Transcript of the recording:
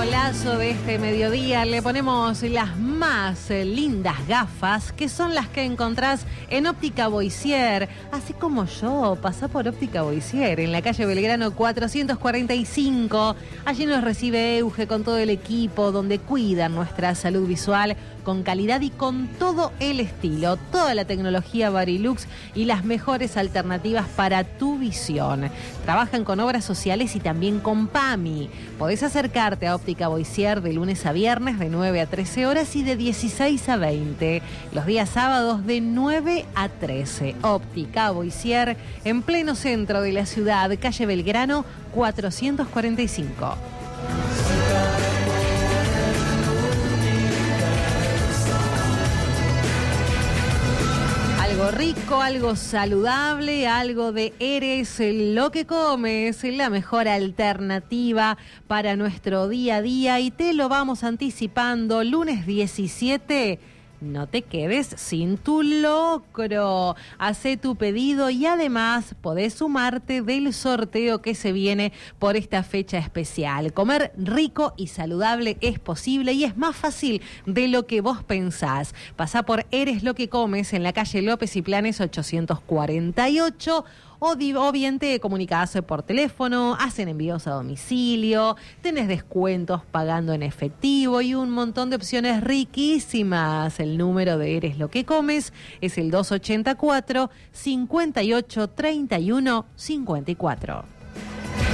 Golazo de este mediodía, le ponemos las más lindas gafas, que son las que encontrás en Óptica Boissier. Así como yo, pasá por Óptica Boissier, en la calle Belgrano 445. Allí nos recibe Euge con todo el equipo, donde cuidan nuestra salud visual con calidad y con todo el estilo, toda la tecnología Varilux y las mejores alternativas para tu visión. Trabajan con obras sociales y también con PAMI. Podés acercarte a Óptica Boissier de lunes a viernes de 9 a 13 horas y de 16 a 20. Los días sábados de 9 a 13. Óptica Boissier en pleno centro de la ciudad, calle Belgrano 445. Algo rico, algo saludable, algo de Eres lo que comes, la mejor alternativa para nuestro día a día, y te lo vamos anticipando. Lunes 17, no te quedes sin tu locro. Hacé tu pedido y además podés sumarte del sorteo que se viene por esta fecha especial. Comer rico y saludable es posible y es más fácil de lo que vos pensás. Pasá por Eres lo que comes en la calle López y Planes 848. O bien te comunicás por teléfono, hacen envíos a domicilio, tenés descuentos pagando en efectivo y un montón de opciones riquísimas. El número de Eres lo que comes es el 284 58 31 54.